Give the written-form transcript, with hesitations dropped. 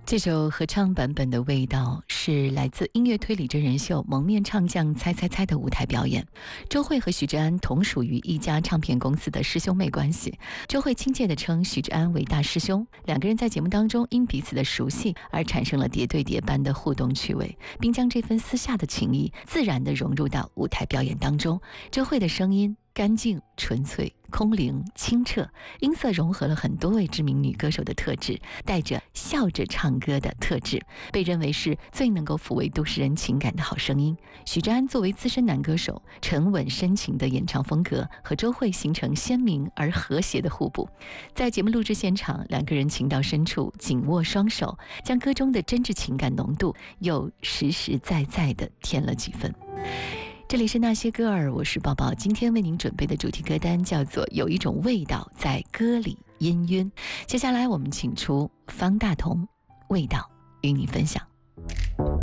这首合唱版本的味道是来自音乐推理真人秀《蒙面唱将猜猜猜》的舞台表演。周蕙和许志安同属于一家唱片公司的师兄妹关系，周蕙亲切地称许志安为大师兄，两个人在节目当中因彼此的熟悉而产生了叠对叠般的互动趣味，并将这份私下的情谊自然地融入到舞台表演当中。周蕙的声音干净、纯粹、空灵、清澈，音色融合了很多位知名女歌手的特质，带着笑着唱歌的特质，被认为是最能够抚慰都市人情感的好声音。许志安作为资深男歌手，沉稳深情的演唱风格和周蕙形成鲜明而和谐的互补。在节目录制现场，两个人情到深处，紧握双手，将歌中的真挚情感浓度又实实在在地添了几分。这里是那些歌儿，我是宝宝。今天为您准备的主题歌单叫做《有一种味道在歌里氤氲》。接下来我们请出方大同，味道与你分享。